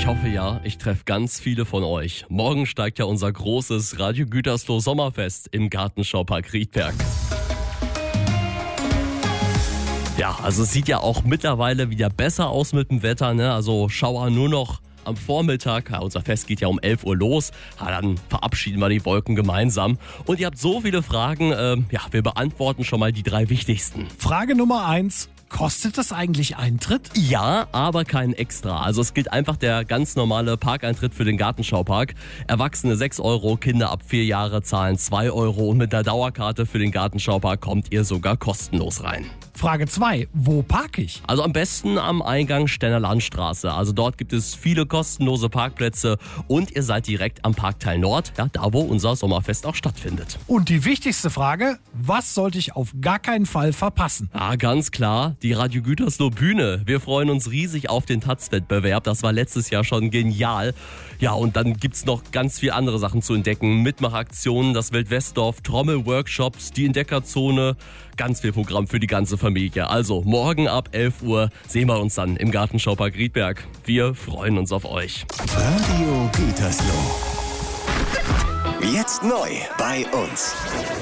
Ich hoffe ja, ich treffe ganz viele von euch. Morgen steigt ja unser großes Radio Gütersloh Sommerfest im Gartenschaupark Riedberg. Ja, also es sieht ja auch mittlerweile wieder besser aus mit dem Wetter, ne? Also Schauer nur noch am Vormittag. Ja, unser Fest geht ja um 11 Uhr los. Ja, dann verabschieden wir die Wolken gemeinsam. Und ihr habt so viele Fragen. Wir beantworten schon mal die 3 wichtigsten. Frage Nummer 1. Kostet das eigentlich Eintritt? Ja, aber kein Extra. Also es gilt einfach der ganz normale Parkeintritt für den Gartenschaupark. Erwachsene 6 Euro, Kinder ab 4 Jahre zahlen 2 Euro. Und mit der Dauerkarte für den Gartenschaupark kommt ihr sogar kostenlos rein. Frage 2. Wo parke ich? Also am besten am Eingang Stenner Landstraße. Also dort gibt es viele kostenlose Parkplätze und ihr seid direkt am Parkteil Nord, ja, da wo unser Sommerfest auch stattfindet. Und die wichtigste Frage, was sollte ich auf gar keinen Fall verpassen? Ja, ganz klar, die Radio Gütersloh Bühne. Wir freuen uns riesig auf den Taz-Wettbewerb. Das war letztes Jahr schon genial. Ja, und dann gibt's noch ganz viel andere Sachen zu entdecken. Mitmachaktionen, das Wildwestdorf, Trommelworkshops, die Entdeckerzone. Ganz viel Programm für die ganze Familie. Also morgen ab 11 Uhr sehen wir uns dann im Gartenschaupark Riedberg. Wir freuen uns auf euch. Radio Gütersloh. Jetzt neu bei uns.